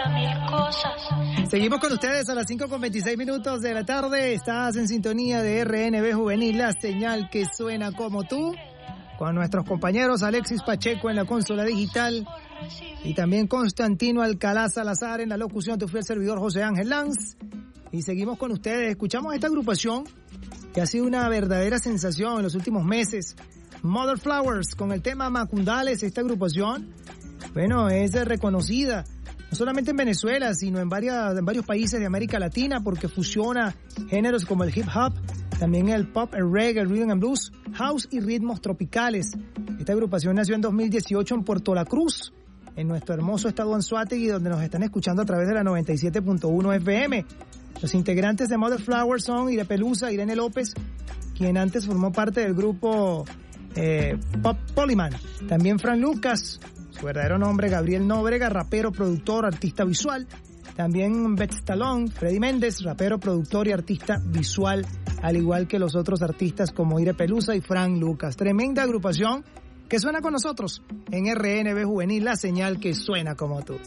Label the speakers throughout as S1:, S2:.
S1: mil cosas.
S2: Seguimos con ustedes a las 5:26 de la tarde. Estás en sintonía de RNB Juvenil, la señal que suena como tú, con nuestros compañeros Alexis Pacheco en la consola digital y también Constantino Alcalá Salazar en la locución. Te fui el servidor José Ángel Lanz. Y seguimos con ustedes. Escuchamos a esta agrupación que ha sido una verdadera sensación en los últimos meses. Mother Flowers, con el tema Macundales. Esta agrupación, bueno, es reconocida no solamente en Venezuela, sino en varios países de América Latina, porque fusiona géneros como el hip hop, también el pop, el reggae, el rhythm and blues, house y ritmos tropicales. Esta agrupación nació en 2018 en Puerto La Cruz, en nuestro hermoso estado Anzoátegui, donde nos están escuchando a través de la 97.1 FM. Los integrantes de Mother Flowers son Ire Pelusa, Irene López, quien antes formó parte del grupo Pop Polyman. También Fran Lucas, su verdadero nombre Gabriel Nóbrega, rapero, productor, artista visual. También Beth Stallone, Freddy Méndez, rapero, productor y artista visual, al igual que los otros artistas como Ire Pelusa y Fran Lucas. Tremenda agrupación que suena con nosotros en RNB Juvenil, la señal que suena como tú.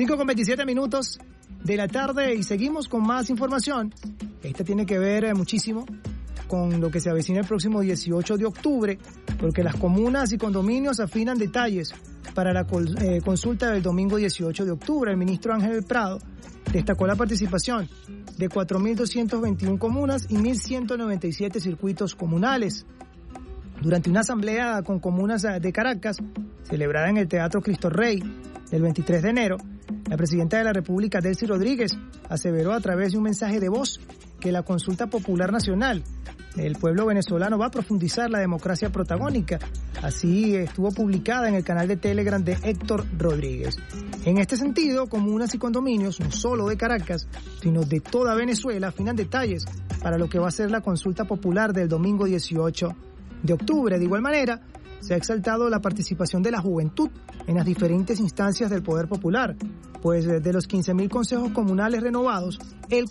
S2: 5:27 de la tarde y seguimos con más información. Esta tiene que ver muchísimo con lo que se avecina el próximo 18 de octubre, porque las comunas y condominios afinan detalles para la consulta del domingo 18 de octubre. El ministro Ángel Prado destacó la participación de 4.221 comunas y 1.197 circuitos comunales. Durante una asamblea con comunas de Caracas, celebrada en el Teatro Cristo Rey del 23 de enero, la presidenta de la República, Delcy Rodríguez, aseveró a través de un mensaje de voz que la consulta popular nacional del pueblo venezolano va a profundizar la democracia protagónica. Así estuvo publicada en el canal de Telegram de Héctor Rodríguez. En este sentido, comunas y condominios, no solo de Caracas, sino de toda Venezuela, afinan detalles para lo que va a ser la consulta popular del domingo 18 de octubre. De igual manera, se ha exaltado la participación de la juventud en las diferentes instancias del poder popular, pues de los 15.000 consejos comunales renovados, el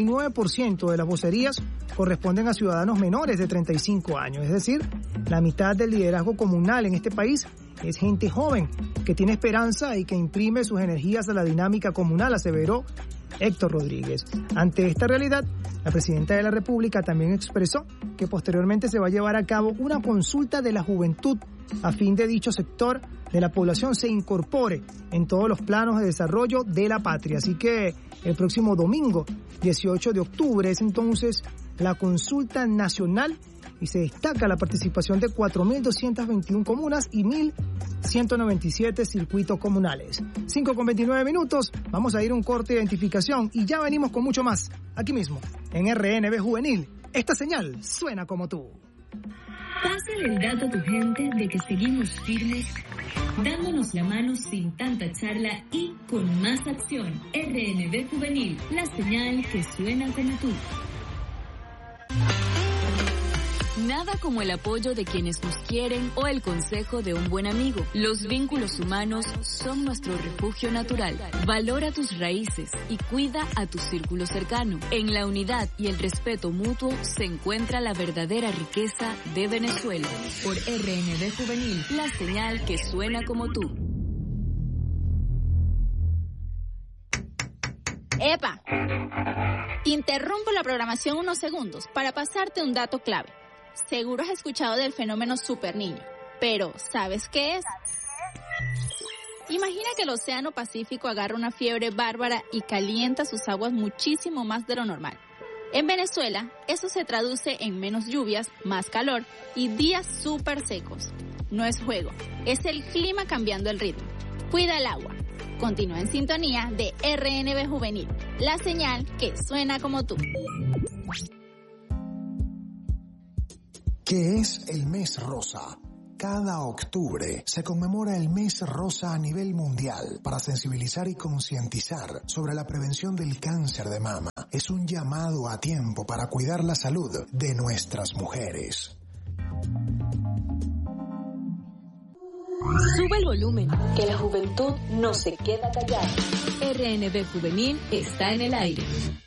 S2: 49% de las vocerías corresponden a ciudadanos menores de 35 años, es decir, la mitad del liderazgo comunal en este país es gente joven que tiene esperanza y que imprime sus energías a la dinámica comunal, aseveró Héctor Rodríguez. Ante esta realidad, la presidenta de la República también expresó que posteriormente se va a llevar a cabo una consulta de la juventud a fin de dicho sector de la población se incorpore en todos los planos de desarrollo de la patria. Así que el próximo domingo, 18 de octubre, es entonces la consulta nacional y se destaca la participación de 4.221 comunas y 1.197 circuitos comunales. 5:29, vamos a ir a un corte de identificación y ya venimos con mucho más, aquí mismo, en RNB Juvenil. Esta señal suena como tú.
S3: Pásale el dato a tu gente de que seguimos firmes, dándonos la mano sin tanta charla y con más acción. RNB Juvenil, la señal que suena como tú.
S4: Nada como el apoyo de quienes nos quieren o el consejo de un buen amigo. Los vínculos humanos son nuestro refugio natural. Valora tus raíces y cuida a tu círculo cercano. En la unidad y el respeto mutuo se encuentra la verdadera riqueza de Venezuela. Por RNB Juvenil, la señal que suena como tú.
S5: ¡Epa! Interrumpo la programación unos segundos para pasarte un dato clave. Seguro has escuchado del fenómeno superniño, pero ¿sabes qué es? Imagina que el Océano Pacífico agarra una fiebre bárbara y calienta sus aguas muchísimo más de lo normal. En Venezuela, eso se traduce en menos lluvias, más calor y días súper secos. No es juego, es el clima cambiando el ritmo. Cuida el agua. Continúa en sintonía de RNB Juvenil, la señal que suena como tú.
S6: ¿Qué es el mes rosa? Cada octubre se conmemora el mes rosa a nivel mundial para sensibilizar y concientizar sobre la prevención del cáncer de mama. Es un llamado a tiempo para cuidar la salud de nuestras mujeres.
S4: Sube el volumen, que la juventud no se queda callada. RNB Juvenil está en el aire.